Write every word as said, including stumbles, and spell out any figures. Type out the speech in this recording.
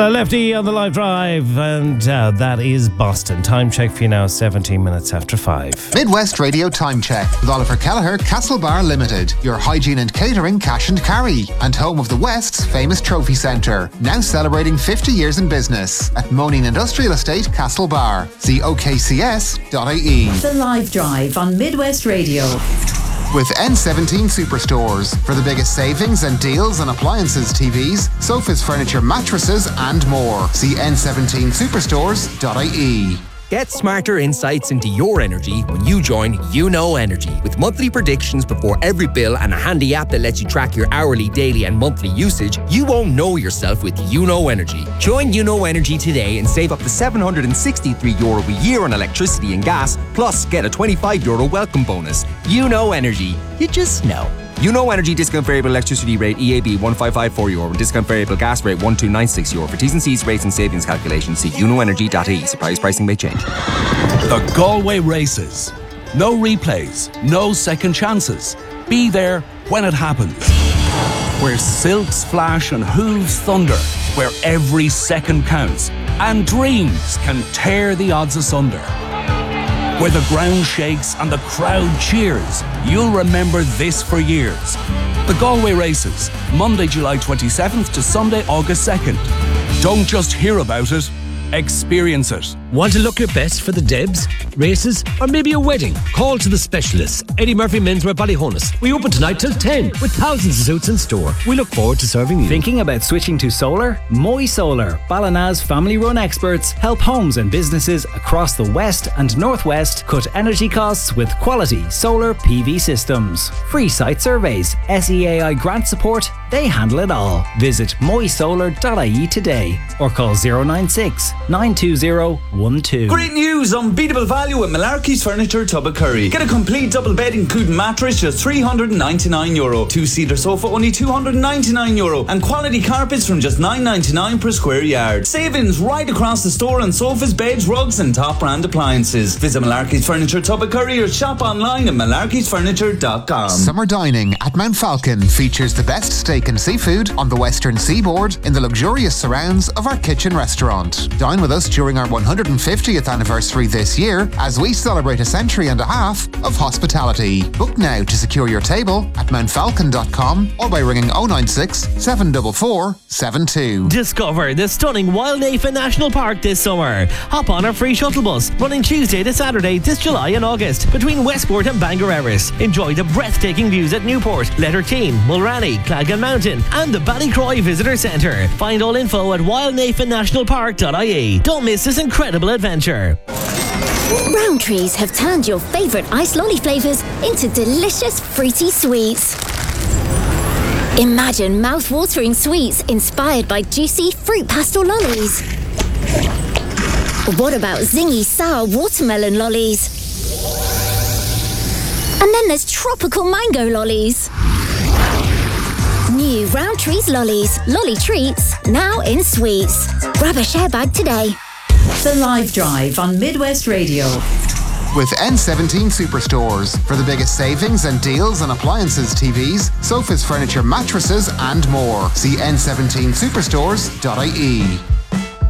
Uh, Lefty on the live drive, and uh, that is Boston. Time check for you now, seventeen minutes after five. Midwest Radio Time Check with Oliver Kelleher, Castlebar Limited, your hygiene and catering cash and carry, and home of the West's famous trophy centre. Now celebrating fifty years in business at Moaning Industrial Estate, Castlebar. See O K C S dot I E. The live drive on Midwest Radio. With N seventeen Superstores for the biggest savings and deals on appliances, T Vs, sofas, furniture, mattresses and more. See N seventeen superstores dot I E. Get smarter insights into your energy when you join You Know Energy. With monthly predictions before every bill and a handy app that lets you track your hourly, daily and monthly usage, you won't know yourself with You Know Energy. Join You Know Energy today and save up to seven hundred sixty-three euro a year on electricity and gas, plus get a twenty-five euro welcome bonus. You Know Energy. You just know. You Know Energy discount variable electricity rate E A B one five five four euro and discount variable gas rate one two nine six euro. For T's and C's, rates and savings calculations, see you know energy dot I E. Surprise pricing may change. The Galway Races. No replays, no second chances. Be there when it happens. Where silks flash and hooves thunder. Where every second counts and dreams can tear the odds asunder. Where the ground shakes and the crowd cheers. You'll remember this for years. The Galway Races, Monday, July twenty-seventh to Sunday, August second. Don't just hear about it, experience it. Want to look your best for the Debs, races, or maybe a wedding? Call to the specialists. Eddie Murphy Menswear Ballyhonus. We open tonight till ten with thousands of suits in store. We look forward to serving you. Thinking about switching to solar? Moy Solar, Ballina's family-run experts, help homes and businesses across the west and northwest cut energy costs with quality solar P V systems. Free site surveys, S E A I grant support, they handle it all. Visit moy solar dot I E today or call zero nine six, nine two zero, one two. Great news! Unbeatable value at Malarkey's Furniture, Tubbercurry. Get a complete double bed including mattress just three hundred ninety-nine euro. Two-seater sofa only two hundred ninety-nine euro. And quality carpets from just nine ninety-nine per square yard. Savings right across the store on sofas, beds, rugs and top brand appliances. Visit Malarkey's Furniture, Tubbercurry or shop online at malarkeys furniture dot com. Summer dining at Mount Falcon features the best steak and seafood on the western seaboard in the luxurious surrounds of our kitchen restaurant. Dine with us during our one hundred fiftieth anniversary this year as we celebrate a century and a half of hospitality. Book now to secure your table at mount falcon dot com or by ringing oh nine six, seven four four, seven two. Discover the stunning Wildnafa National Park this summer. Hop on our free shuttle bus running Tuesday to Saturday this July and August between Westport and Bangor Erris. Enjoy the breathtaking views at Newport, Letterteen, Mulranny, Clagan Mountain and the Ballycroy Visitor Centre. Find all info at wildnafa national park dot I E. Don't miss this incredible adventure. Rowntree's have turned your favourite ice lolly flavours into delicious fruity sweets. Imagine mouth-watering sweets inspired by juicy fruit pastel lollies. What about zingy sour watermelon lollies? And then there's tropical mango lollies. New Rowntree's lollies, lolly treats, now in sweets. Grab a share bag today. The live drive on Midwest Radio. With N seventeen Superstores for the biggest savings and deals on appliances, T Vs, sofas, furniture, mattresses and more. See N seventeen superstores dot I E.